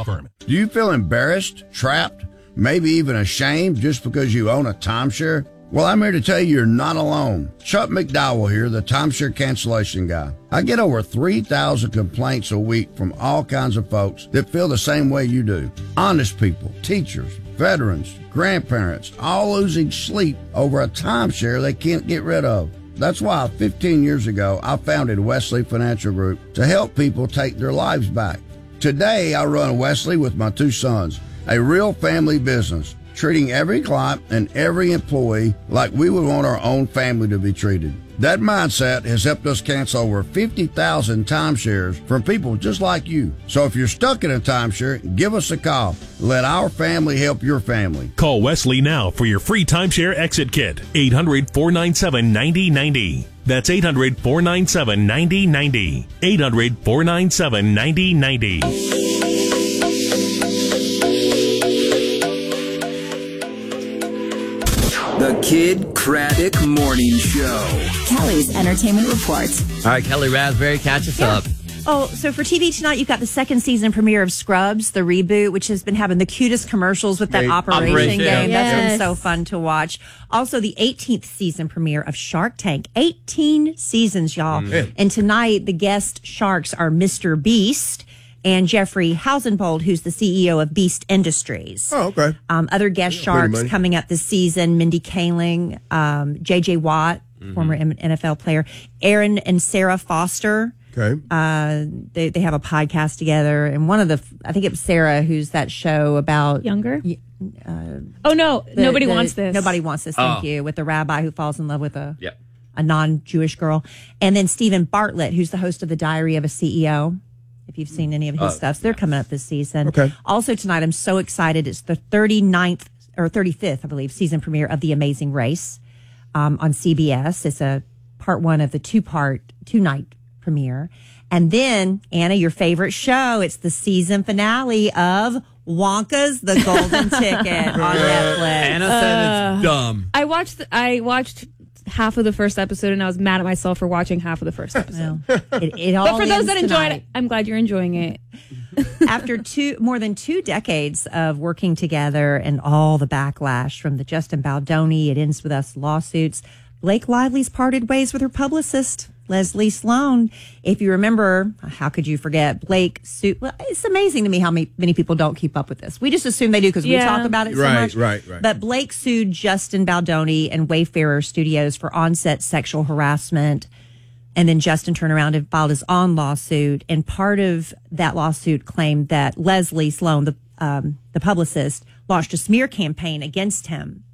Law Firm. Do you feel embarrassed, trapped, maybe even ashamed just because you own a timeshare? Well, I'm here to tell you you're not alone. Chuck McDowell here, the timeshare cancellation guy. I get over 3,000 complaints a week from all kinds of folks that feel the same way you do. Honest people, teachers, veterans, grandparents, all losing sleep over a timeshare they can't get rid of. That's why 15 years ago, I founded Wesley Financial Group to help people take their lives back. Today, I run Wesley with my 2 sons, a real family business, treating every client and every employee like we would want our own family to be treated. That mindset has helped us cancel over 50,000 timeshares from people just like you. So if you're stuck in a timeshare, give us a call. Let our family help your family. Call Wesley now for your free timeshare exit kit. 800-497-9090. That's 800-497-9090. 800-497-9090. The Kid Craddock Morning Show. Kelly's Entertainment Report. All right, Kelly Raspberry, catch us up. Oh, so for TV tonight, you've got the second season premiere of Scrubs, the reboot, which has been having the cutest commercials with that Operation game. Yes. That's been so fun to watch. Also, the 18th season premiere of Shark Tank. 18 seasons, y'all. And tonight, the guest sharks are Mr. Beast and Jeffrey Hausenbold, who's the CEO of Beast Industries. Oh, okay. Other guest sharks coming up this season, Mindy Kaling, J.J. Watt, former NFL player, Aaron and Sarah Foster. Okay. They have a podcast together, and one of I think it was Sarah, who's that show about Younger. Nobody wants this. Nobody wants this. Thank you. With the rabbi who falls in love with a Yep. a non-Jewish girl, and then Stephen Bartlett, who's the host of The Diary of a CEO. If you've seen any of his stuff, so they're coming up this season. Okay. Also tonight, I'm so excited. It's the 39th or 35th, I believe, season premiere of The Amazing Race on CBS. It's a part 1 of the 2-night premiere. And then, Anna, your favorite show, it's the season finale of Wonka's The Golden Ticket on Netflix. Anna said it's dumb. I watched half of the first episode, and I was mad at myself for watching half of the first episode. It all but for those that ends enjoyed tonight. it, I'm glad you're enjoying it. After more than 2 decades of working together and all the backlash from the Justin Baldoni, It Ends With Us lawsuits, Blake Lively's parted ways with her publicist, Leslie Sloan. If you remember, how could you forget Blake sued? Well, it's amazing to me how many people don't keep up with this. We just assume they do because we talk about it so much. Right. But Blake sued Justin Baldoni and Wayfarer Studios for on-set sexual harassment. And then Justin turned around and filed his own lawsuit. And part of that lawsuit claimed that Leslie Sloan, the publicist, launched a smear campaign against him.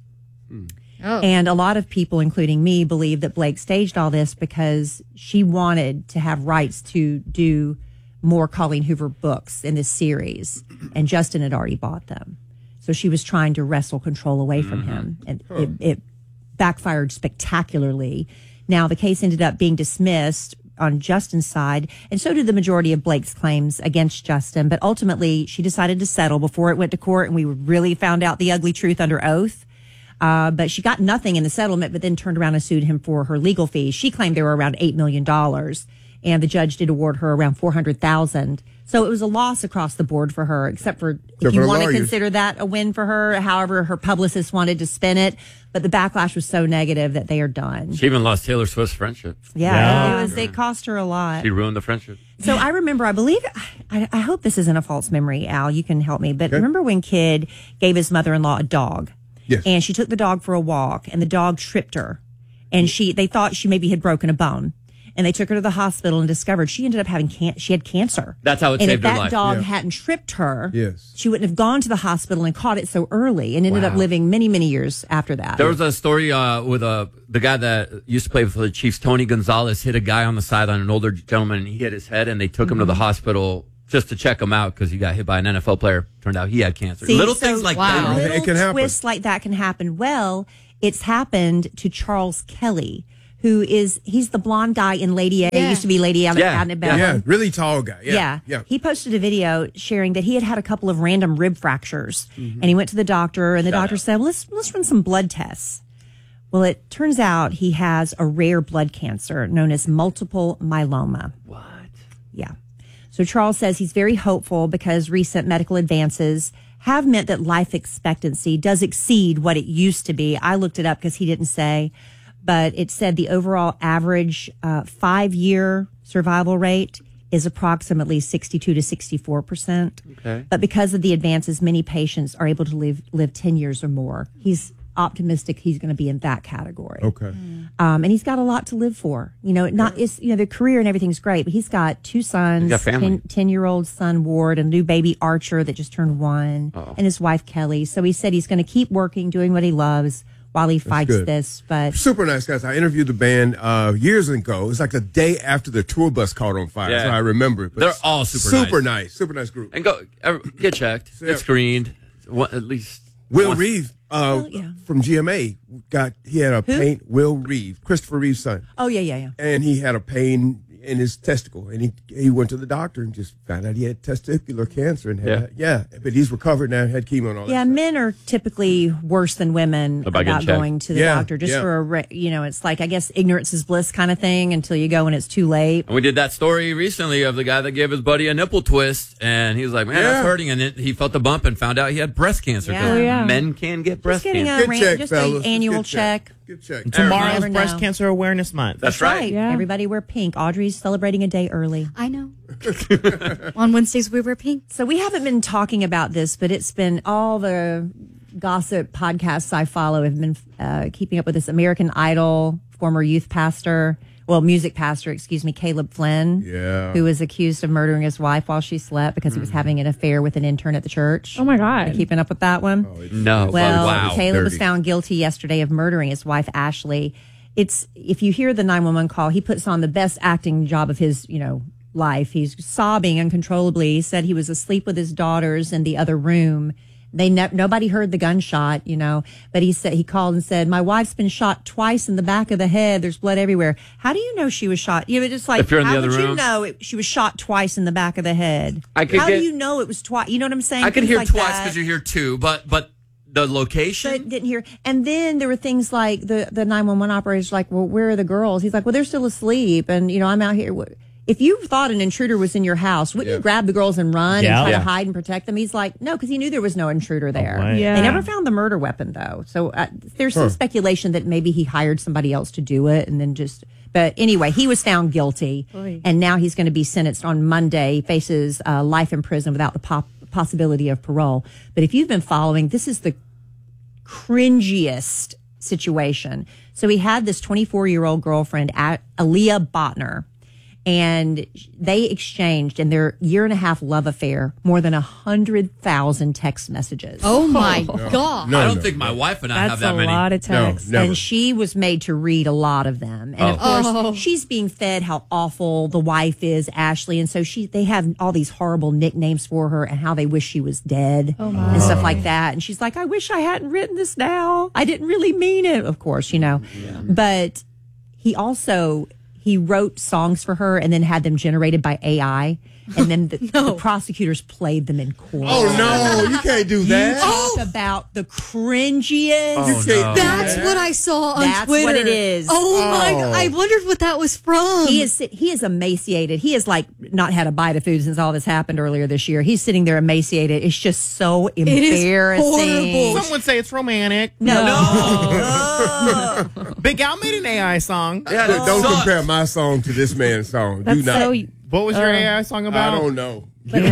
And a lot of people, including me, believe that Blake staged all this because she wanted to have rights to do more Colleen Hoover books in this series. And Justin had already bought them. So she was trying to wrestle control away from him. And it backfired spectacularly. Now, the case ended up being dismissed on Justin's side, and so did the majority of Blake's claims against Justin. But ultimately, she decided to settle before it went to court, and we really found out the ugly truth under oath. But she got nothing in the settlement, but then turned around and sued him for her legal fees. She claimed they were around $8 million, and the judge did award her around $400,000. So it was a loss across the board for her, except for if you want to consider that a win for her. However, her publicist wanted to spin it, but the backlash was so negative that they are done. She even lost Taylor Swift's friendship. Yeah. It cost her a lot. She ruined the friendship. So I remember, I believe, I hope this isn't a false memory, Al, you can help me, but remember when Kid gave his mother-in-law a dog? Yes. And she took the dog for a walk, and the dog tripped her. And they thought she maybe had broken a bone. And they took her to the hospital and discovered she ended up having she had cancer. That's how it saved her life. And if that dog hadn't tripped her, yes, she wouldn't have gone to the hospital and caught it so early and ended up living many, many years after that. There was a story with the guy that used to play for the Chiefs, Tony Gonzalez, hit a guy on the sideline, an older gentleman, and he hit his head, and they took him to the hospital just to check him out because he got hit by an NFL player. Turned out he had cancer. Little things like that. Little it can happen. Twists like that can happen. Well, it's happened to Charles Kelly, he's the blonde guy in Lady A. He used to be Lady A on the Cabinet Bell. Yeah, really tall guy. Yeah. He posted a video sharing that he had a couple of random rib fractures, and he went to the doctor, and the doctor said, well, let's run some blood tests. Well, it turns out he has a rare blood cancer known as multiple myeloma. What? Yeah. So Charles says he's very hopeful because recent medical advances have meant that life expectancy does exceed what it used to be. I looked it up because he didn't say, but it said the overall average 5-year survival rate is approximately 62 to 64%. Okay. But because of the advances, many patients are able to live 10 years or more. He's optimistic he's going to be in that category. Okay. And he's got a lot to live for. The career and everything's great, but he's got 2 sons, He's got family. 10-year-old son Ward, and a new baby Archer that just turned 1, and his wife Kelly. So he said he's going to keep working, doing what he loves while he fights good. this. But Super nice guys. I interviewed the band years ago. It was like the day after the tour bus caught on fire. Yeah. So I remember it. But They're all super nice. Super nice group. And get checked. Yeah. It's screened. At least Will once. Reeve yeah. from GMA he had a pain. Will Reeve, Christopher Reeve's son, oh yeah. and he had a pain in his testicle, and he went to the doctor and just found out he had testicular cancer, and but he's recovered now, had chemo and all that. Yeah, stuff. men are typically worse than women About getting about checked. going to the doctor just for it's like, I guess, ignorance is bliss kind of thing until you go and it's too late. And we did that story recently of the guy that gave his buddy a nipple twist, and he was like, "Man, that's hurting," and he felt the bump and found out he had breast cancer. Yeah. 'cause Oh, yeah. Men can get breast Just getting cancer. Good check, just fellas. an annual Good check. Good check. Tomorrow's never Breast know. Cancer Awareness Month. That's right. Yeah. Everybody wear pink. Audrey's celebrating a day early. I know. On Wednesdays, we wear pink. So we haven't been talking about this, but it's been all the gossip podcasts I follow have been keeping up with this American Idol former music pastor, Caleb Flynn, who was accused of murdering his wife while she slept because he was having an affair with an intern at the church. Oh my God. Keeping up with that one? No. Well, wow. Caleb was Dirty. found guilty yesterday of murdering his wife, Ashley. If you hear the 911 call, he puts on the best acting job of his, life. He's sobbing uncontrollably. He said he was asleep with his daughters in the other room. Nobody heard the gunshot, but he called and said, "My wife's been shot twice in the back of the head. There's blood everywhere." How do you know she was shot? Just like, If you're in the how other would you room? know she was shot twice in the back of the head? I could How get- do you know it was twice? You know what I'm saying? I could Things hear like twice that. because you hear 2, but the location. But didn't hear. And then there were things like the 911 operator's like, "Well, where are the girls?" He's like, "Well, they're still asleep." And, I'm out here. If you thought an intruder was in your house, wouldn't you grab the girls and run and try to hide and protect them? He's like, no, because he knew there was no intruder there. right. Yeah. They never found the murder weapon, though. So there's some speculation that maybe he hired somebody else to do it and then just. But anyway, he was found guilty, and now he's going to be sentenced on Monday. He faces life in prison without the possibility of parole. But if you've been following, this is the cringiest situation. So he had this 24-year-old girlfriend, Aaliyah Botner, and they exchanged in their year-and-a-half love affair more than 100,000 text messages. Oh my God. I don't think my wife and I have That's that a many. lot of text. never. And she was made to read a lot of them. And of course, she's being fed how awful the wife is, Ashley. And so they have all these horrible nicknames for her and how they wish she was dead and stuff like that. And she's like, "I wish I hadn't written this now. I didn't really mean it," of course, But he wrote songs for her and then had them generated by AI. And then the prosecutors played them in court. Oh no, you can't do that. Talk about the cringiest. That's what I saw on That's Twitter. what it is. Oh my God. I wondered what that was from. He is emaciated. He has not had a bite of food since all this happened earlier this year. He's sitting there emaciated. It's just so embarrassing. horrible. Some would say it's romantic. No. Big Al made an AI song. Yeah, that Don't sucks. compare my song to this man's song. That's do not. so. What was your AI song I about? don't know.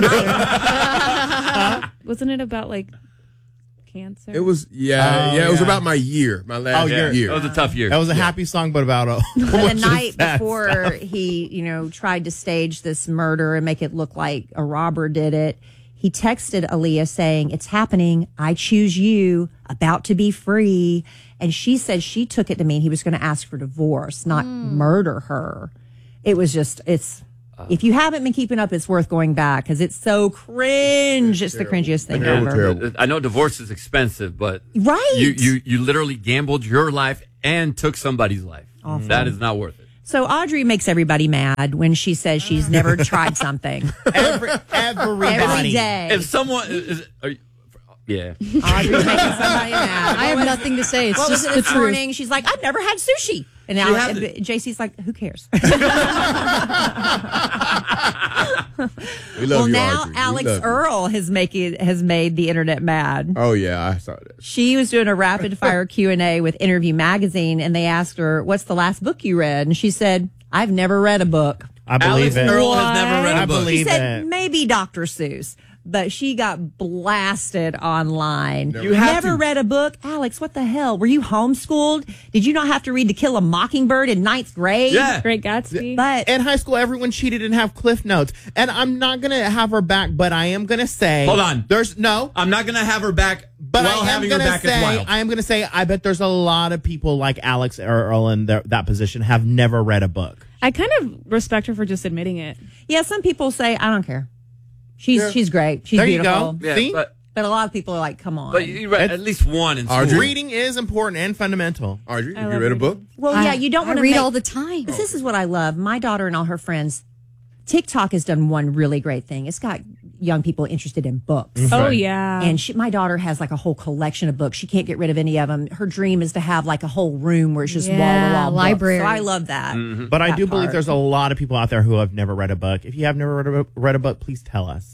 Wasn't it about like cancer? It was it was about my year, my last Yeah, year. that was a tough year. That was a happy song, but about The night before he, tried to stage this murder and make it look like a robber did it, he texted Aaliyah saying, "It's happening. I choose you. About to be free." And she said she took it to mean he was going to ask for divorce, not murder her. It was just, if you haven't been keeping up, it's worth going back because it's so cringe. It's the cringiest thing ever. Terrible. I know divorce is expensive, but Right. you literally gambled your life and took somebody's life. That is not worth it. So Audrey makes everybody mad when she says she's never tried something. everybody. Every day. If someone Yeah. Audrey's making somebody mad. I have nothing to say. It's What was just it the this truth. morning? She's like, I've never had sushi. And now JC's like, who cares? We love you, now Audrey. We Alex love you. Earl has made the internet mad. Oh yeah, I saw that. She was doing a rapid fire Q&A with Interview Magazine, and they asked her, "What's the last book you read?" And she said, "I've never read a book." I believe Alex it. Earl has never read I a book. believe She said it. maybe Dr. Seuss, but she got blasted online. You have never to. read a book? Alex, what the hell? Were you homeschooled? Did you not have to read To Kill a Mockingbird in 9th grade? Yeah. Great Gatsby. But In high school, everyone cheated and have Cliff Notes. And I'm not going to have her back, but I am going to say. Hold on. I'm not going to have her back But while I am having her gonna back say, is wild. I am going to say, I bet there's a lot of people like Alex Earl in that position have never read a book. I kind of respect her for just admitting it. yeah, some people say, I don't care. She's great. She's There beautiful. you go. Yeah, See? but But a lot of people are like, come on. you read at least one in school. Audrey? Reading is important and fundamental. Audrey, I have you love read a reading. book? well, yeah, you don't want I to read make, all the time. This is what I love. My daughter and all her friends, TikTok has done one really great thing. It's got young people interested in books. Oh, yeah. And my daughter has like a whole collection of books. She can't get rid of any of them. Her dream is to have like a whole room where it's just Yeah, wall to wall library. books. So I love that. But I That do believe part. there's a lot of people out there who have never read a book. If you have never read a book, please tell us.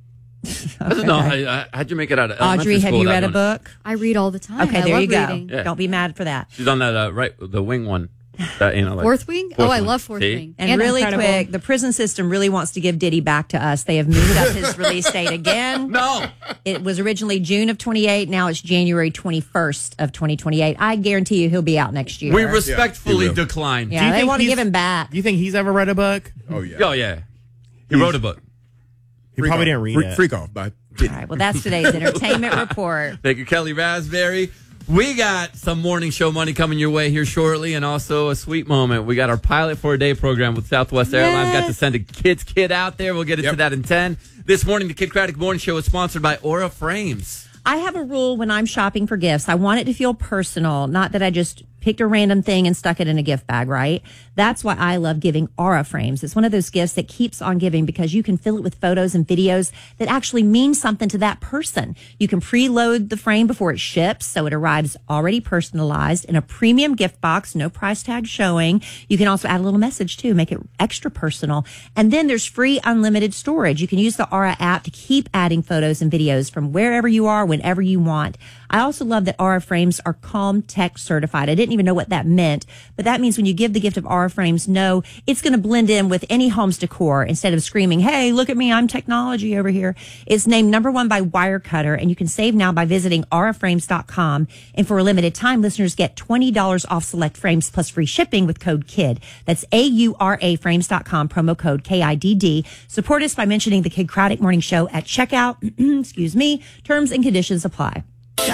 I don't know. How'd you make it out of elementary Audrey, have school you without read a doing it? book? I read all the time. Okay, I there love you go. reading. Yeah. Don't be mad for that. She's on that, the wing one. That, like, Fourth Wing? Fourth I Wing. love Fourth See? Wing. And really Incredible. quick, the prison system really wants to give Diddy back to us. They have moved up his release date again. No. It was originally June of 28. Now it's January 21st of 2028. I guarantee you he'll be out next year. We respectfully he will. decline. Yeah, they think want to he's- give him back. Do you think he's ever read a book? Oh yeah. Oh, yeah. He wrote a book. He probably didn't read it. Freak Off by All right, well, that's today's entertainment report. Thank you, Kelly Raspberry. We got some morning show money coming your way here shortly, and also a sweet moment. We got our Pilot for a Day program with Southwest Airlines. Got to send a kid's kid out there. We'll get into that in 10. This morning, the Kid Craddock Morning Show is sponsored by Aura Frames. I have a rule when I'm shopping for gifts. I want it to feel personal, not that I just picked a random thing and stuck it in a gift bag, right? That's why I love giving Aura Frames. It's one of those gifts that keeps on giving because you can fill it with photos and videos that actually mean something to that person. You can preload the frame before it ships, so it arrives already personalized in a premium gift box, no price tag showing. You can also add a little message too, make it extra personal. And then there's free unlimited storage. You can use the Aura app to keep adding photos and videos from wherever you are, whenever you want. I also love that Aura Frames are Calm Tech certified. I didn't even know what that meant, but that means when you give the gift of Aura Frames, know it's going to blend in with any home's decor instead of screaming, hey, look at me, I'm technology over here. It's named #1 by Wirecutter, and you can save now by visiting auraframes.com. And for a limited time, listeners get $20 off select frames plus free shipping with code KID. That's AURAFrames.com, promo code KIDD. Support us by mentioning the Kid Craddock Morning Show at checkout. Excuse me. Terms and conditions apply.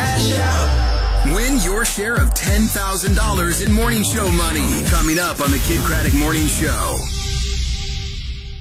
Win your share of $10,000 in morning show money. Coming up on the Kid Craddock Morning Show.